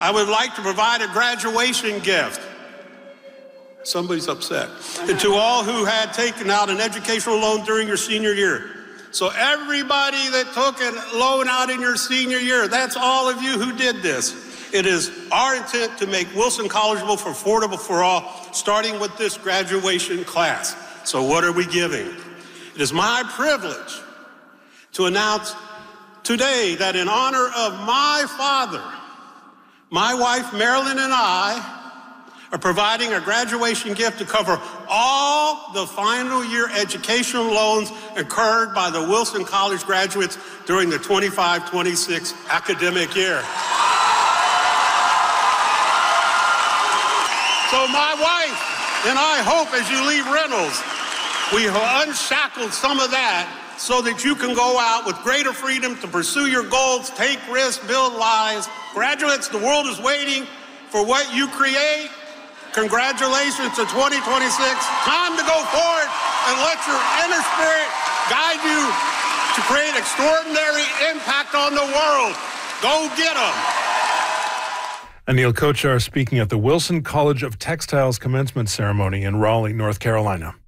I would like to provide a graduation gift. Somebody's upset. And to all who had taken out an educational loan during your senior year. So everybody that took a loan out in your senior year, that's all of you who did this. It is our intent to make Wilson Collegeville affordable for all, starting with this graduation class. So what are we giving? It is my privilege to announce today that in honor of my father, my wife Marilyn and I are providing a graduation gift to cover all the final year educational loans incurred by the Wilson College graduates during the 25-26 academic year. So my wife and I hope as you leave Reynolds, we have unshackled some of that so that you can go out with greater freedom to pursue your goals, take risks, build lives. Graduates, the world is waiting for what you create. Congratulations to 2026. Time to go forward and let your inner spirit guide you to create extraordinary impact on the world. Go get them. Anil Kochhar speaking at the Wilson College of Textiles commencement ceremony in Raleigh, North Carolina.